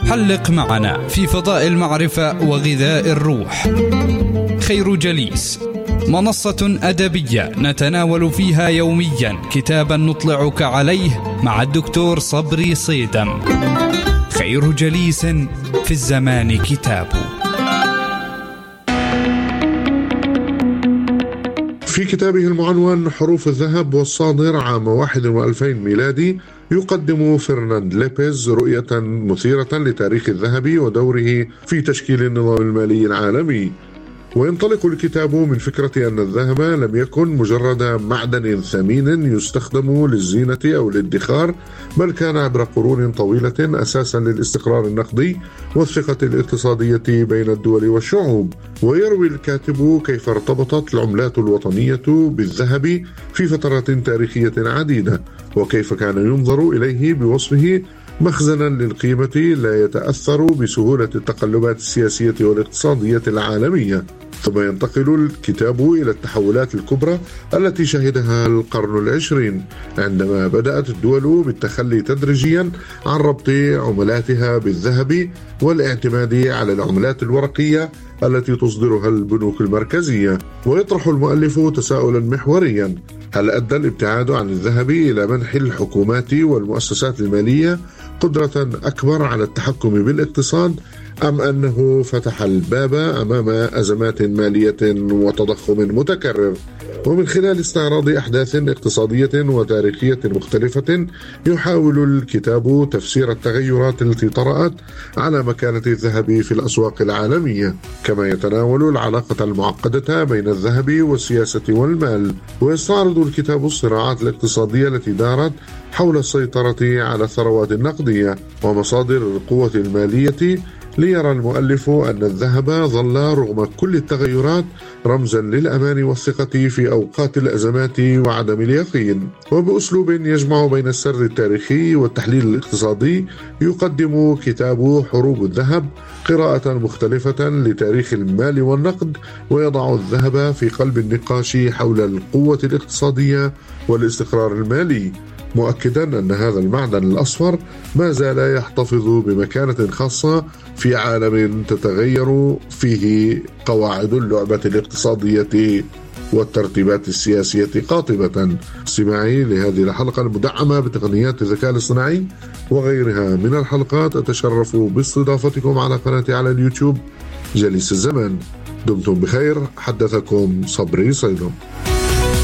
حلق معنا في فضاء المعرفة وغذاء الروح. خير جليس، منصة أدبية نتناول فيها يوميا كتابا نطلعك عليه مع الدكتور صبري صيدم. خير جليس في الزمان كتاب. في كتابه المعنون حروف الذهب والصادر عام 21 ميلادي، يقدم فرناند ليبيز رؤية مثيرة لتاريخ الذهب ودوره في تشكيل النظام المالي العالمي. وينطلق الكتاب من فكرة أن الذهب لم يكن مجرد معدن ثمين يستخدم للزينة أو الادخار، بل كان عبر قرون طويلة أساسا للاستقرار النقدي والثقة الاقتصادية بين الدول والشعوب. ويروي الكاتب كيف ارتبطت العملات الوطنية بالذهب في فترات تاريخية عديدة، وكيف كان ينظر إليه بوصفه مخزنا للقيمة لا يتأثر بسهولة التقلبات السياسية والاقتصادية العالمية. ثم ينتقل الكتاب إلى التحولات الكبرى التي شهدها القرن العشرين، عندما بدأت الدول بالتخلي تدريجيا عن ربط عملاتها بالذهب والاعتماد على العملات الورقية التي تصدرها البنوك المركزية. ويطرح المؤلف تساؤلا محوريا: هل أدى الابتعاد عن الذهب إلى منح الحكومات والمؤسسات المالية قدرة أكبر على التحكم بالاقتصاد، أم أنه فتح الباب أمام أزمات مالية وتضخم متكرر؟ ومن خلال استعراض أحداث اقتصادية وتاريخية مختلفة، يحاول الكتاب تفسير التغيرات التي طرأت على مكانة الذهب في الأسواق العالمية، كما يتناول العلاقة المعقدة بين الذهب والسياسة والمال. ويستعرض الكتاب الصراعات الاقتصادية التي دارت حول السيطرة على الثروات النقدية ومصادر القوة المالية، ليرى المؤلف أن الذهب ظل رغم كل التغيرات رمزا للأمان والثقة في أوقات الأزمات وعدم اليقين. وبأسلوب يجمع بين السرد التاريخي والتحليل الاقتصادي، يقدم كتاب حروب الذهب قراءة مختلفة لتاريخ المال والنقد، ويضع الذهب في قلب النقاش حول القوة الاقتصادية والاستقرار المالي، مؤكدا أن هذا المعدن الأصفر ما زال يحتفظ بمكانة خاصة في عالم تتغير فيه قواعد اللعبة الاقتصادية والترتيبات السياسية قاطبة. استماعي لهذه الحلقة المدعمة بتقنيات الذكاء الاصطناعي وغيرها من الحلقات، أتشرف باستضافتكم على قناتي على اليوتيوب جليس الزمان. دمتم بخير، حدثكم صبري صيدم.